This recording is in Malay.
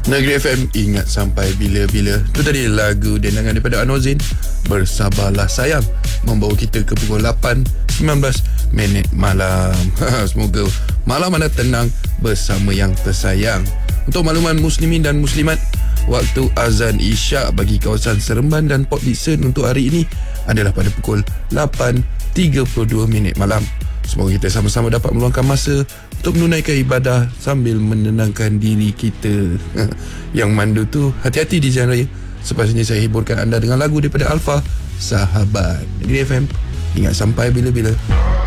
Negeri FM, ingat sampai bila-bila. Itu tadi lagu dendangan daripada Anwar Zain, Bersabarlah Sayang, membawa kita ke pukul 8.19 malam. Semoga malam anda tenang bersama yang tersayang. Untuk makluman muslimin dan muslimat, waktu azan isyak bagi kawasan Seremban dan Port Dickson untuk hari ini adalah pada pukul 8.32 malam. Semoga kita sama-sama dapat meluangkan masa untuk menunaikan ibadah sambil menenangkan diri kita. Yang mandu tu hati-hati di jalan raya. Sepatutnya saya hiburkan anda dengan lagu daripada Alfa, Sahabat. Negeri FM, ingat sampai bila-bila.